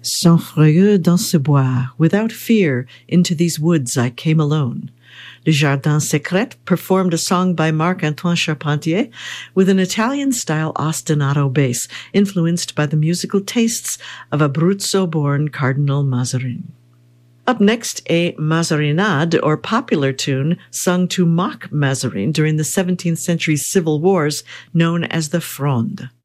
Sans frayeur dans ce bois, without fear, into these woods I came alone. Le Jardin Secret performed a song by Marc-Antoine Charpentier with an Italian-style ostinato bass, influenced by the musical tastes of Abruzzo-born Cardinal Mazarin. Up next, a Mazarinade, or popular tune, sung to mock Mazarin during the 17th century's civil wars, known as the Fronde.